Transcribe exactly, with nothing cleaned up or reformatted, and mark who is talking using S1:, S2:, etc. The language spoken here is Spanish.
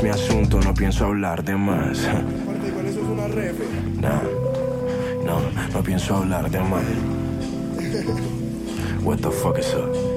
S1: mi asunto, no pienso hablar de más.
S2: Aparte, igual eso es una refe.
S1: Nah, no, no pienso hablar de más. What the fuck is up?